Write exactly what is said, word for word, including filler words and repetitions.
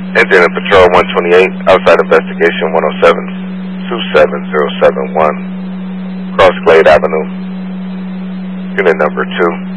Engine Patrol one twenty-eight, outside investigation one oh seven, two seven zero seven one, Cross Glade Avenue, unit number two.